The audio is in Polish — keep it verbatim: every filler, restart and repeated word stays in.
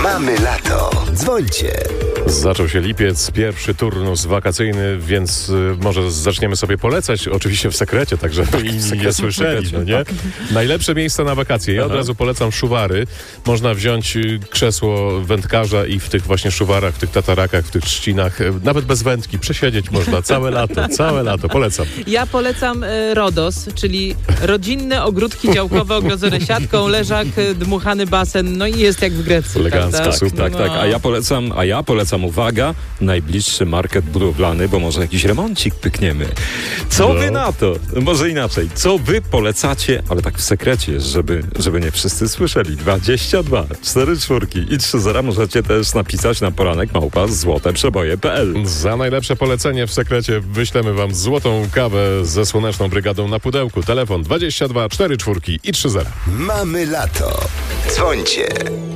Mamy lato. Dzwońcie. Zaczął się lipiec, pierwszy turnus wakacyjny, więc y, może zaczniemy sobie polecać, oczywiście w sekrecie, tak żeby inni nie słyszeli, no nie? Najlepsze miejsca na wakacje. Ja od razu polecam Szuwary. Można wziąć y, krzesło wędkarza i w tych właśnie Szuwarach, w tych tatarakach, w tych trzcinach, y, nawet bez wędki, przesiedzieć można całe lato, całe lato. Polecam. Ja polecam y, RODOS, czyli rodzinne ogródki działkowe ogrodzone siatką, leżak, y, dmuchany basen, no i jest jak w Grecji. Elegancko, prawda? super. Tak, tak. A ja polecam, a ja polecam, uwaga, najbliższy market budowlany, bo może jakiś remoncik pykniemy. Co No. wy na to? Może inaczej. Co wy polecacie, ale tak w sekrecie, żeby, żeby nie wszyscy słyszeli. dwadzieścia dwa, cztery czwórki i trzy zera możecie też napisać na poranek małpa złote przeboje kropka p l. Za najlepsze polecenie w sekrecie wyślemy wam złotą kawę ze Słoneczną Brygadą na pudełku. Telefon dwadzieścia dwa, cztery czwórki i trzy zera. Mamy lato. Dzwońcie.